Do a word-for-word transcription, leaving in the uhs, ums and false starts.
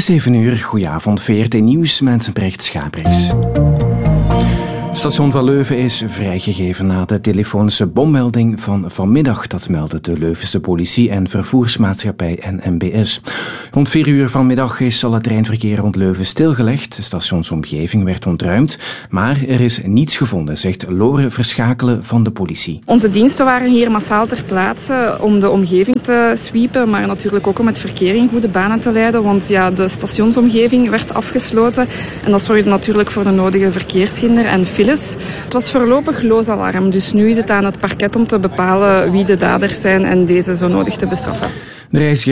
is zeven uur, goedenavond, V R T Nieuws met Brecht Schabrix. Station van Leuven is vrijgegeven na de telefonische bommelding van vanmiddag. Dat meldde de Leuvense politie en vervoersmaatschappij N M B S. Rond vier uur vanmiddag is al het treinverkeer rond Leuven stilgelegd. De stationsomgeving werd ontruimd, maar er is niets gevonden, zegt Lore Verschakelen van de politie. Onze diensten waren hier massaal ter plaatse om de omgeving te sweepen, maar natuurlijk ook om het verkeer in goede banen te leiden, want ja, de stationsomgeving werd afgesloten en dat zorgde natuurlijk voor de nodige verkeershinder en files. Het was voorlopig loos alarm, dus nu is het aan het parket om te bepalen wie de daders zijn en deze zo nodig te bestraffen. De reiziger